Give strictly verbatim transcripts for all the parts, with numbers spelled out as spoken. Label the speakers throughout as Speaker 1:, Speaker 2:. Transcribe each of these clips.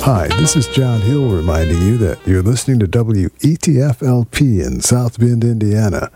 Speaker 1: Hi, this is John Hill reminding you that you're listening to W E T F L P in South Bend, Indiana.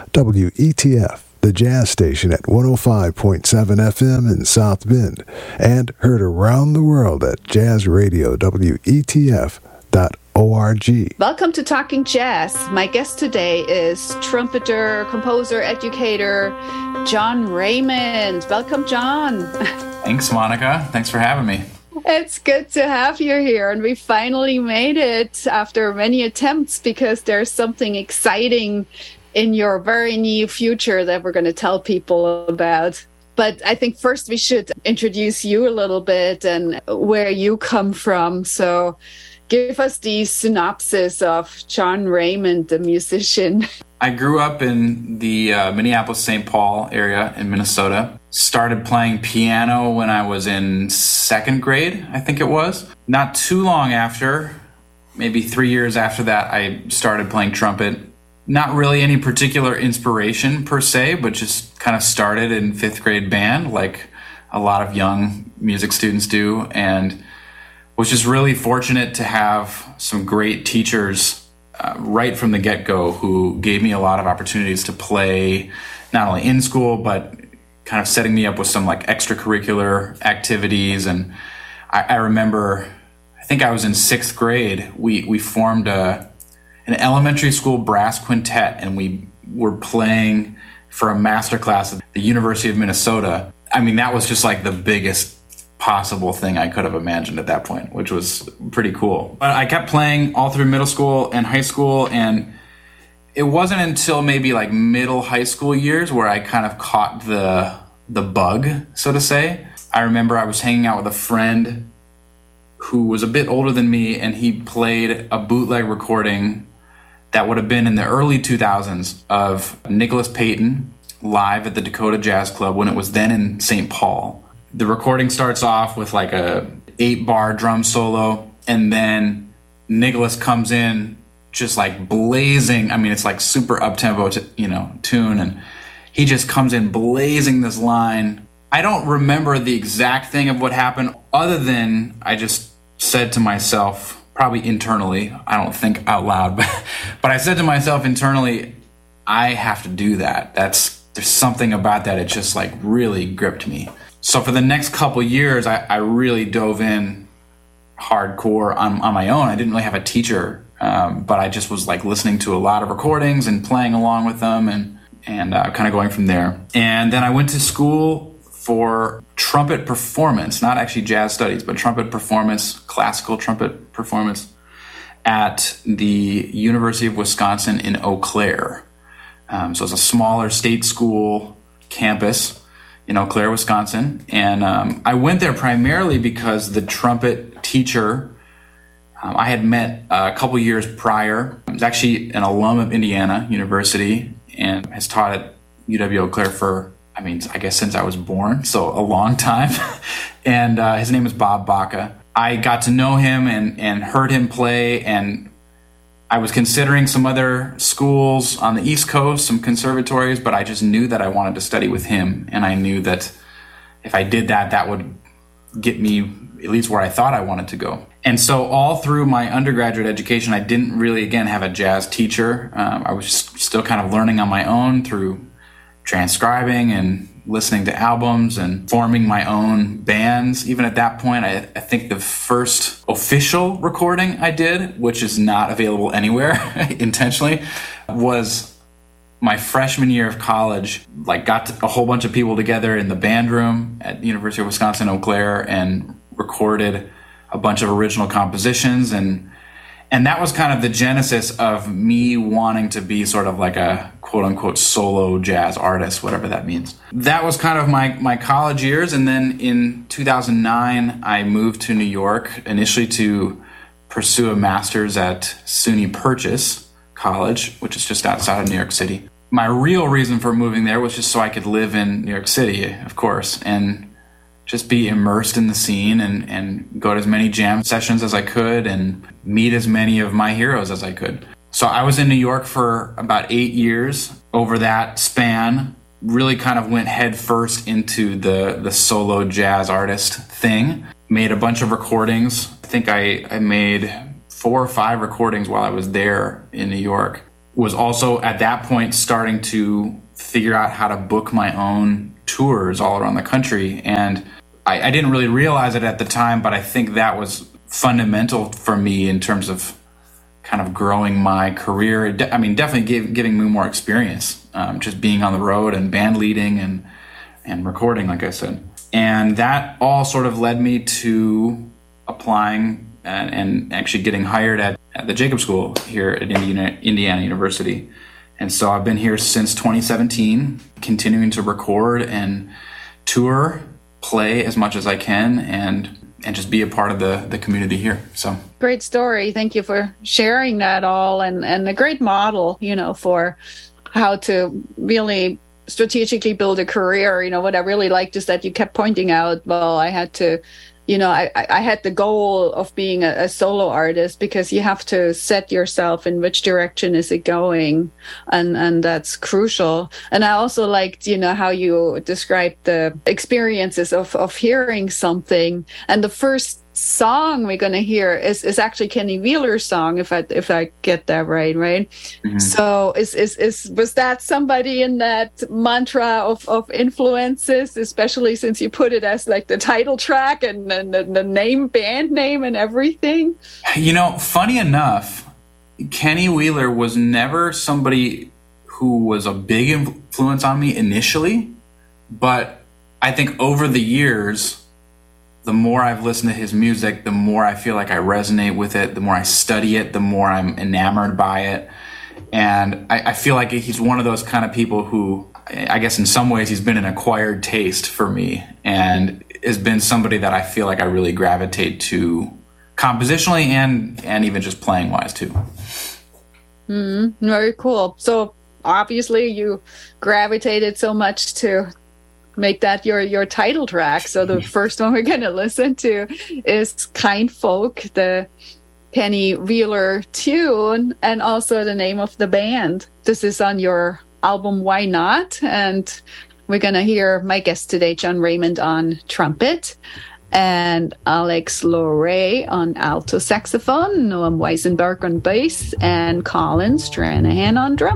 Speaker 1: W E T F, the jazz station at one oh five point seven F M in South Bend, and heard around the world at jazz radio W E T F dot org.
Speaker 2: Welcome to Talking Jazz. My guest today is trumpeter, composer, educator, John Raymond. Welcome, John.
Speaker 3: Thanks, Monica. Thanks for having me.
Speaker 2: It's good to have you here, and we finally made it after many attempts because there's something exciting in your very near future that we're going to tell people about. But I think first we should introduce you a little bit and where you come from. So give us the synopsis of John Raymond, the musician.
Speaker 3: I grew up in the uh, Minneapolis-Saint Paul area in Minnesota. Started playing piano when I was in second grade, I think it was. Not too long after, maybe three years after that, I started playing trumpet. Not really any particular inspiration per se, but just kind of started in fifth grade band like a lot of young music students do, and was just really fortunate to have some great teachers uh, right from the get-go who gave me a lot of opportunities to play not only in school, but kind of setting me up with some like extracurricular activities. And I, I remember, I think I was in sixth grade, we, we formed a, an elementary school brass quintet, and we were playing for a master class at the University of Minnesota. I mean, that was just like the biggest possible thing I could have imagined at that point, which was pretty cool. But I kept playing all through middle school and high school, and it wasn't until maybe like middle high school years where I kind of caught the the bug, so to say. I remember I was hanging out with a friend who was a bit older than me, and he played a bootleg recording that would have been in the early two thousands of Nicholas Payton live at the Dakota Jazz Club when it was then in Saint Paul. The recording starts off with like a eight bar drum solo, and then Nicholas comes in just like blazing. I mean, it's like super up-tempo, t- you know, tune, and he just comes in blazing this line. I don't remember the exact thing of what happened, other than I just said to myself, probably internally, I don't think out loud, but, but I said to myself internally, I have to do that. That's, there's something about that. It just like really gripped me. So for the next couple years, I, I really dove in hardcore on, on my own. I didn't really have a teacher, um, but I just was like listening to a lot of recordings and playing along with them, and and uh, kind of going from there. And then I went to school for trumpet performance, not actually jazz studies, but trumpet performance, classical trumpet performance at the University of Wisconsin in Eau Claire. Um, so it's a smaller state school campus in Eau Claire, Wisconsin. And um, I went there primarily because the trumpet teacher um, I had met a couple years prior. He was actually an alum of Indiana University and has taught at U W Eau Claire for, I mean, I guess since I was born, so a long time. and uh, his name is Bob Baca. I got to know him and, and heard him play, and I was considering some other schools on the East Coast, some conservatories, but I just knew that I wanted to study with him, and I knew that if I did that, that would get me at least where I thought I wanted to go. And so all through my undergraduate education, I didn't really, again, have a jazz teacher. Um, I was still kind of learning on my own through transcribing and listening to albums and forming my own bands. Even at that point, I, I think the first official recording I did, which is not available anywhere intentionally, was my freshman year of college. Like, got to, a whole bunch of people together in the band room at the University of Wisconsin, Eau Claire, and recorded a bunch of original compositions, and and that was kind of the genesis of me wanting to be sort of like a quote-unquote solo jazz artist, whatever that means. That was kind of my, my college years, and then in two thousand nine, I moved to New York, initially to pursue a master's at SUNY Purchase College, which is just outside of New York City. My real reason for moving there was just so I could live in New York City, of course, and just be immersed in the scene and, and go to as many jam sessions as I could and meet as many of my heroes as I could. So I was in New York for about eight years. Over that span, really kind of went head first into the, the solo jazz artist thing. Made a bunch of recordings think I, I made four or five recordings while I was there in New York. Was also at that point starting to figure out how to book my own tours all around the country. And I, I didn't really realize it at the time, but I think that was fundamental for me in terms of kind of growing my career. I mean, definitely gave, giving me more experience, um, just being on the road and band leading and, and recording, like I said. And that all sort of led me to applying and, and actually getting hired at, at the Jacob School here at Indiana, Indiana University. And so I've been here since twenty seventeen, continuing to record and tour, play as much as I can, and and just be a part of the, the community here. So
Speaker 2: great story. Thank you for sharing that all, and, and a great model, you know, for how to really strategically build a career. You know, what I really liked is that you kept pointing out, well, I had to, you know, I, I had the goal of being a, a solo artist, because you have to set yourself in which direction is it going. And, and that's crucial. And I also liked, you know, how you described the experiences of, of hearing something. And the first song we're going to hear is, is actually Kenny Wheeler's song, if I if I get that right, right? Mm-hmm. So is, is is was that somebody in that mantra of, of influences, especially since you put it as like the title track and, and the, the name, band name and everything?
Speaker 3: You know, funny enough, Kenny Wheeler was never somebody who was a big influence on me initially, but I think over the years, the more I've listened to his music, the more I feel like I resonate with it, the more I study it, the more I'm enamored by it. And I, I feel like he's one of those kind of people who, I guess in some ways, he's been an acquired taste for me, and has been somebody that I feel like I really gravitate to compositionally and, and even just playing wise too.
Speaker 2: Mm, very cool. So obviously you gravitated so much to make that your your title track. So the first one we're going to listen to is Kind Folk, the Kenny Wheeler tune, and also the name of the band. This is on your album Why Not? And we're going to hear my guest today, John Raymond, on trumpet, and Alex Loray on alto saxophone, Noam Weisenberg on bass, and Colin Stranahan on drums.